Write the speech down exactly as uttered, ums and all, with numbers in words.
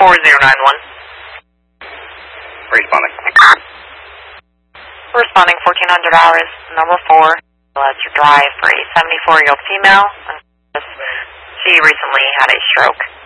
four zero nine one. Responding. Responding fourteen hundred hours, number four. That's your drive for a seventy-four-year-old female. She recently had a stroke.